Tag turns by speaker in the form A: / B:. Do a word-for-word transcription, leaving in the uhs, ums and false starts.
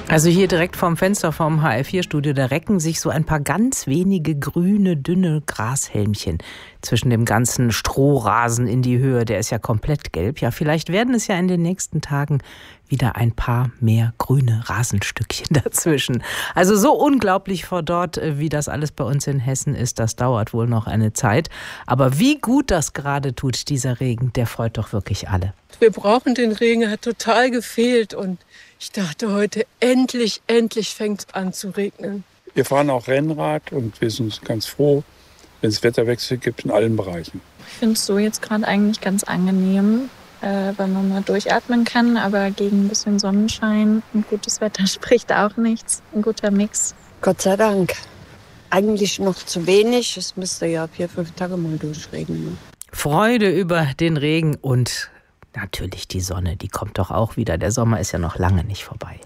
A: Also hier direkt vorm Fenster vom H R vier Studio, da recken sich so ein paar ganz wenige grüne, dünne Grashelmchen zwischen dem ganzen Strohrasen in die Höhe. Der ist ja komplett gelb. Ja, vielleicht werden es ja in den nächsten Tagen wieder ein paar mehr grüne Rasenstückchen dazwischen. Also so unglaublich verdorrt, wie das alles bei uns in Hessen ist, das dauert wohl noch eine Zeit. Aber wie gut das gerade tut, dieser Regen, der freut doch wirklich alle.
B: Wir brauchen den Regen, er hat total gefehlt und ich dachte heute, endlich, endlich fängt es an zu regnen.
C: Wir fahren auch Rennrad und wir sind ganz froh, wenn es Wetterwechsel gibt in allen Bereichen.
D: Ich finde es so jetzt gerade eigentlich ganz angenehm, äh, weil man mal durchatmen kann, aber gegen ein bisschen Sonnenschein und gutes Wetter spricht auch nichts. Ein guter Mix.
E: Gott sei Dank. Eigentlich noch zu wenig. Es müsste ja vier, fünf Tage mal durchregnen.
A: Freude über den Regen und natürlich die Sonne, die kommt doch auch wieder. Der Sommer ist ja noch lange nicht vorbei.